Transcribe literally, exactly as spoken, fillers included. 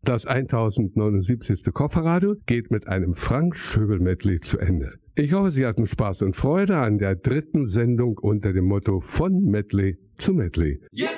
Das tausendneunundsiebzigste Kofferradio geht mit einem Frank Schöbel-Medley zu Ende. Ich hoffe, Sie hatten Spaß und Freude an der dritten Sendung unter dem Motto von Medley zu Medley. Jetzt